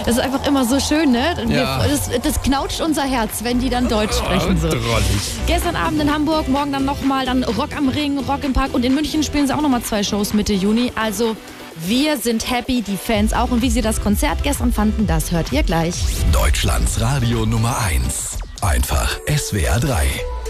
Das ist einfach immer so schön, ne? Ja. Das knautscht unser Herz, wenn die dann Deutsch sprechen. So. Gestern Abend in Hamburg, morgen dann nochmal dann Rock am Ring, Rock im Park und in München spielen sie auch nochmal 2 Shows Mitte Juni. Also wir sind happy, die Fans auch. Und wie sie das Konzert gestern fanden, das hört ihr gleich. Deutschlands Radio Nummer 1. Einfach SWR 3.